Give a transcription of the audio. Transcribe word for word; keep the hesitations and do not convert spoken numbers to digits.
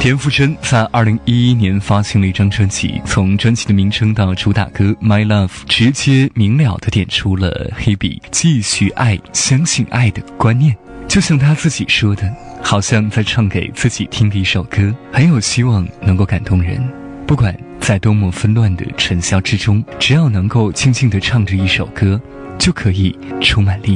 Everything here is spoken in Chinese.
田馥甄在二零一一年发行了一张专辑，从专辑的名称到主打歌 My Love 直接明了地点出了黑笔继续爱、相信爱的观念。就像他自己说的，好像在唱给自己听的一首歌，很有希望能够感动人。不管在多么纷乱的尘嚣之中，只要能够静静地唱着一首歌，就可以充满力量。